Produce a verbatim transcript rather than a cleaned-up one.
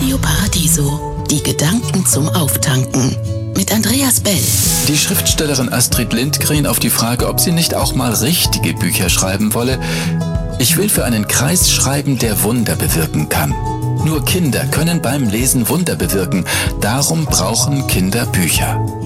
Radio Paradiso. Die Gedanken zum Auftanken. Mit Andreas Bell. Die Schriftstellerin Astrid Lindgren auf die Frage, ob sie nicht auch mal richtige Bücher schreiben wolle. Ich will für einen Kreis schreiben, der Wunder bewirken kann. Nur Kinder können beim Lesen Wunder bewirken. Darum brauchen Kinder Bücher.